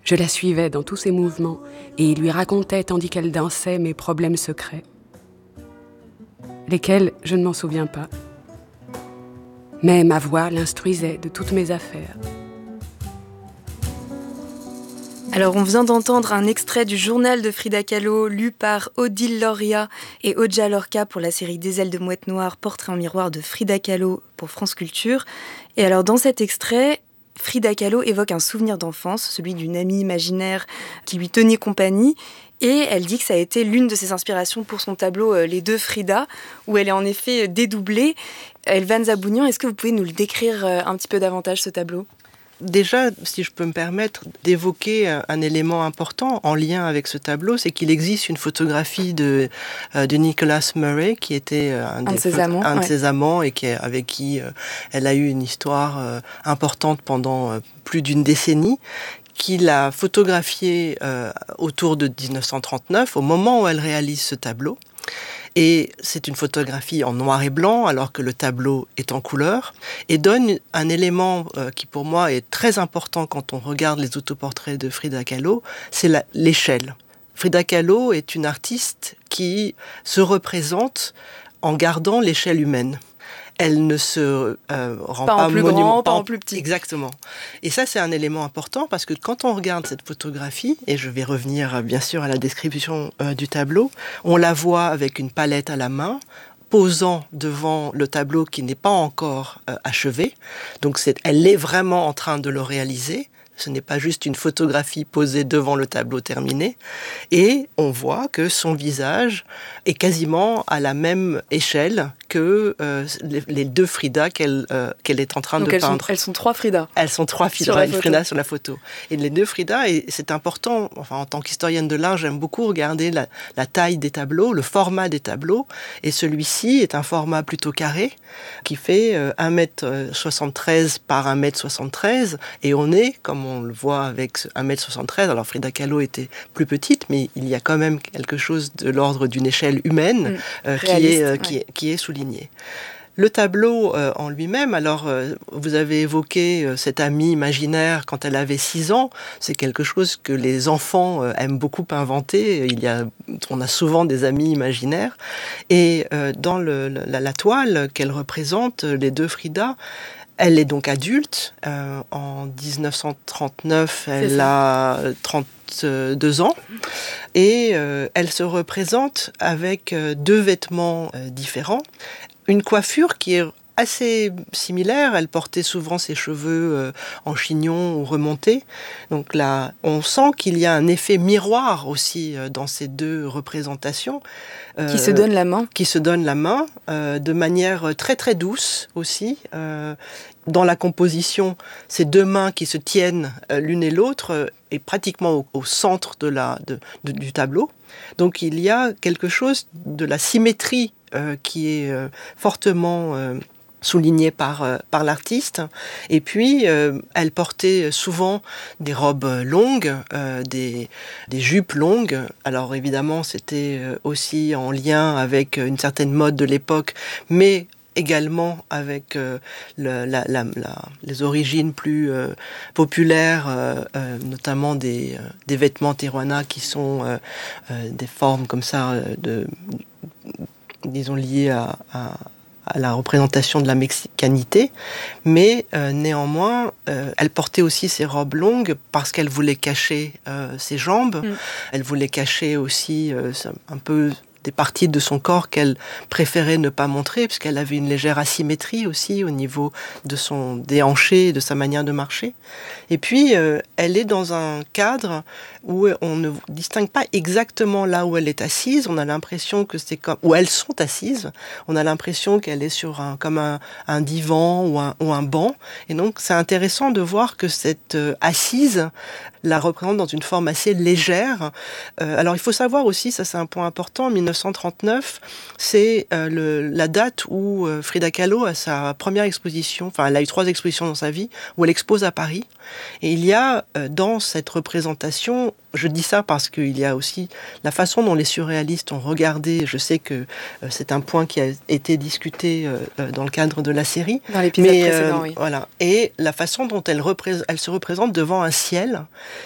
Je la suivais dans tous ses mouvements et lui racontais, tandis qu'elle dansait, mes problèmes secrets. Lesquels, je ne m'en souviens pas. Mais ma voix l'instruisait de toutes mes affaires. Alors, on vient d'entendre un extrait du journal de Frida Kahlo, lu par Odile Lauria et Odja Lorca pour la série Des ailes de mouette noire, portrait en miroir de Frida Kahlo pour France Culture. Et alors, dans cet extrait, Frida Kahlo évoque un souvenir d'enfance, celui d'une amie imaginaire qui lui tenait compagnie. Et elle dit que ça a été l'une de ses inspirations pour son tableau Les deux Frida, où elle est en effet dédoublée. Elvan Zabounian, est-ce que vous pouvez nous le décrire un petit peu davantage, ce tableau ? Déjà, si je peux me permettre d'évoquer un élément important en lien avec ce tableau, c'est qu'il existe une photographie de Nicholas Murray, qui était un de ses amants et avec qui elle a eu une histoire importante pendant plus d'une décennie, qu'il a photographié autour de 1939, au moment où elle réalise ce tableau. Et c'est une photographie en noir et blanc, alors que le tableau est en couleur, et donne un élément qui pour moi est très important quand on regarde les autoportraits de Frida Kahlo, c'est l'échelle. Frida Kahlo est une artiste qui se représente en gardant l'échelle humaine. Elle ne se rend pas en plus grand, pas en plus petit. Exactement. Et ça, c'est un élément important parce que quand on regarde cette photographie, et je vais revenir bien sûr à la description du tableau, on la voit avec une palette à la main, posant devant le tableau qui n'est pas encore achevé. Donc elle est vraiment en train de le réaliser. Ce n'est pas juste une photographie posée devant le tableau terminé. Et on voit que son visage est quasiment à la même échelle que les deux Frida qu'elle est en train de peindre. Elles sont trois Frida. Elles sont trois Frida sur la photo. Et les deux Frida, et c'est important, enfin, en tant qu'historienne de l'art, j'aime beaucoup regarder la taille des tableaux, le format des tableaux. Et celui-ci est un format plutôt carré, qui fait 1m73 par 1m73. Et on est, comme on le voit avec 1m73, alors Frida Kahlo était plus petite, mais il y a quand même quelque chose de l'ordre d'une échelle humaine qui est soulignée. Le tableau en lui-même, alors vous avez évoqué cette amie imaginaire quand elle avait 6 ans, c'est quelque chose que les enfants aiment beaucoup inventer, on a souvent des amis imaginaires, et dans la toile qu'elle représente, les deux Frida, elle est donc adulte, en 1939 elle a 32 ans, et elle se représente avec 2 vêtements différents. Une coiffure qui est assez similaire, elle portait souvent ses cheveux en chignon ou remontés. Donc là, on sent qu'il y a un effet miroir aussi dans ces 2 représentations. Qui se donnent la main. Qui se donnent la main de manière très très douce aussi. Dans la composition, ces 2 mains qui se tiennent l'une et l'autre est pratiquement au centre du tableau. Donc il y a quelque chose de la symétrie qui est fortement soulignée par l'artiste. Et puis, elle portait souvent des robes longues, des jupes longues. Alors évidemment, c'était aussi en lien avec une certaine mode de l'époque, mais également avec les origines plus populaires, notamment des vêtements teruana qui sont des formes comme ça, disons liées à la représentation de la mexicanité, mais néanmoins, elle portait aussi ses robes longues parce qu'elle voulait cacher ses jambes, elle voulait cacher aussi un peu des parties de son corps qu'elle préférait ne pas montrer, puisqu'elle avait une légère asymétrie aussi au niveau de son déhanché et de sa manière de marcher. Et puis, elle est dans un cadre où on ne distingue pas exactement là où elle est assise. On a l'impression que c'est comme... où elles sont assises. On a l'impression qu'elle est sur comme un divan ou un banc. Et donc, c'est intéressant de voir que cette assise la représente dans une forme assez légère. Alors, il faut savoir aussi, ça c'est un point important, 1939, c'est la date où Frida Kahlo a sa première exposition, enfin elle a eu 3 expositions dans sa vie, où elle expose à Paris. Et il y a dans cette représentation, je dis ça parce qu'il y a aussi la façon dont les surréalistes ont regardé, je sais que c'est un point qui a été discuté dans le cadre de la série. Dans l'épisode précédent, oui. Voilà. Et la façon dont elle se représente devant un ciel